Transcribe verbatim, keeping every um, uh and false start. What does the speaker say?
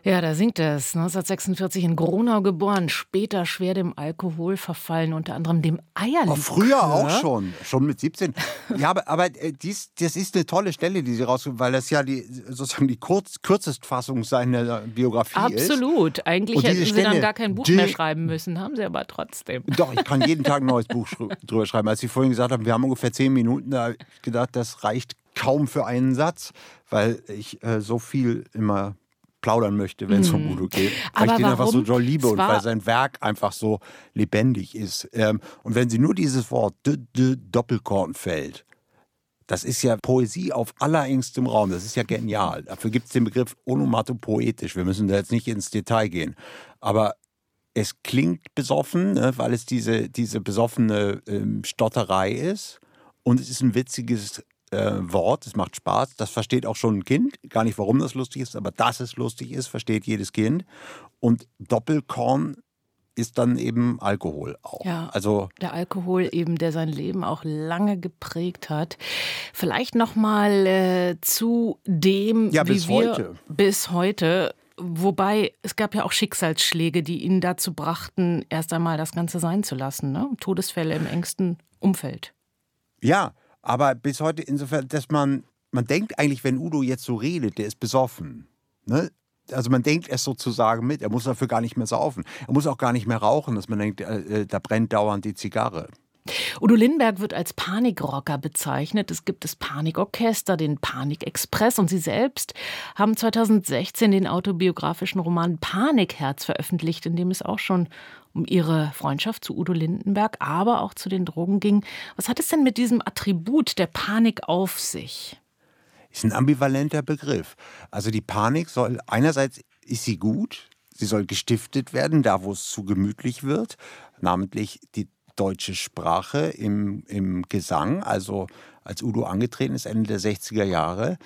Ja, da singt es. neunzehnhundertsechsundvierzig in Gronau geboren, später schwer dem Alkohol verfallen, unter anderem dem Eierlikör. Oh, früher auch schon, schon mit siebzehn. Ja, aber, aber äh, dies, das ist eine tolle Stelle, die Sie raussuchen, weil das ja die, sozusagen die kurz, Kürzestfassung seiner Biografie ist. Absolut. Eigentlich Und diese hätten Sie Stelle, dann gar kein Buch die- mehr schreiben müssen, haben Sie aber trotzdem. Doch, ich kann jeden Tag ein neues Buch schru- drüber schreiben. Als Sie vorhin gesagt haben, wir haben ungefähr zehn Minuten, da habe ich gedacht, das reicht kaum für einen Satz, weil ich äh, so viel immer plaudern möchte, wenn es um Udo geht. Weil Aber ich den einfach so warum? doll liebe Es und war- weil sein Werk einfach so lebendig ist. Ähm, und wenn Sie nur dieses Wort d -d Doppelkorn fällt, das ist ja Poesie auf allerengstem Raum. Das ist ja genial. Dafür gibt es den Begriff onomatopoetisch. Wir müssen da jetzt nicht ins Detail gehen. Aber es klingt besoffen, ne, weil es diese, diese besoffene ähm, Stotterei ist. Und es ist ein witziges äh, Wort. Es macht Spaß. Das versteht auch schon ein Kind. Gar nicht, warum das lustig ist, aber dass es lustig ist, versteht jedes Kind. Und Doppelkorn ist dann eben Alkohol auch. Ja, Also der Alkohol eben, der sein Leben auch lange geprägt hat. Vielleicht noch mal äh, zu dem, Ja, wie bis wir heute. bis heute. Wobei, es gab ja auch Schicksalsschläge, die ihn dazu brachten, erst einmal das Ganze sein zu lassen. Ne? Todesfälle im engsten Umfeld. ja, aber bis heute insofern, dass man, man denkt eigentlich, wenn Udo jetzt so redet, der ist besoffen. Ne? Also man denkt es sozusagen mit, er muss dafür gar nicht mehr saufen. Er muss auch gar nicht mehr rauchen, dass man denkt, äh, da brennt dauernd die Zigarre. Udo Lindenberg wird als Panikrocker bezeichnet. Es gibt das Panikorchester, den Panikexpress, und Sie selbst haben zweitausendsechzehn den autobiografischen Roman Panikherz veröffentlicht, in dem es auch schon um Ihre Freundschaft zu Udo Lindenberg, aber auch zu den Drogen ging. Was hat es denn mit diesem Attribut der Panik auf sich? Ist ein ambivalenter Begriff. Also die Panik soll, einerseits ist sie gut, sie soll gestiftet werden, da wo es zu gemütlich wird, namentlich die deutsche Sprache im, im Gesang, also als Udo angetreten ist, Ende der sechziger Jahre,